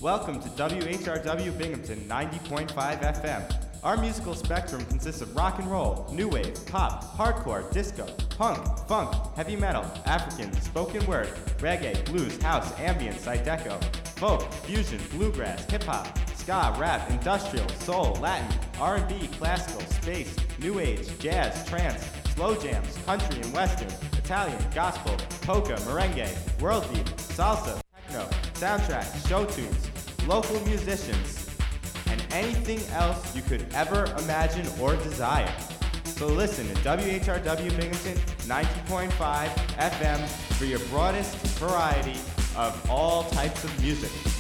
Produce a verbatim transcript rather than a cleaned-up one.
Welcome to W H R W Binghamton ninety point five F M. Our musical spectrum consists of rock and roll, new wave, pop, hardcore, disco, punk, funk, heavy metal, African, spoken word, reggae, blues, house, ambient, psydeco, folk, fusion, bluegrass, hip-hop, ska, rap, industrial, soul, Latin, R and B, classical, space, new age, jazz, trance, slow jams, country and western, Italian, gospel, polka, merengue, world beat, salsa, techno, soundtrack, show tunes, local musicians, and anything else you could ever imagine or desire. So listen to W H R W Binghamton ninety point five F M for your broadest variety of all types of music.